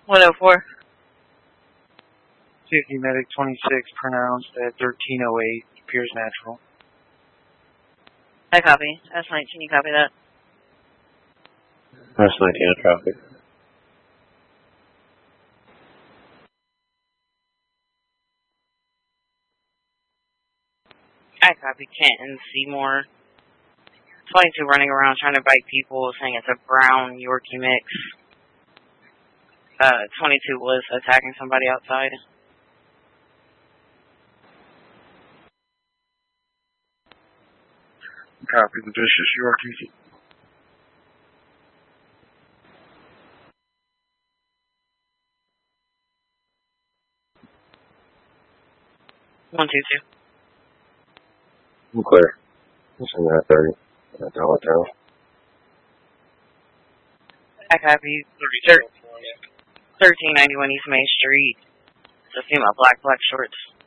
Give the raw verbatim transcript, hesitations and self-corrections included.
one oh four. Safety Medic twenty-six pronounced at thirteen oh eight. Appears natural. I copy. S nineteen, you copy that? S nineteen, I copy. I copy. Canton, Seymour. twenty-two running around trying to bite people, saying it's a brown Yorkie mix. Uh, twenty-two was attacking somebody outside. Copy the vicious Yorkie. one two two. I'm clear. It's in that thirty. That's all it down. I copy. thirteen ninety-one East Main Street. Just see my black, black shorts.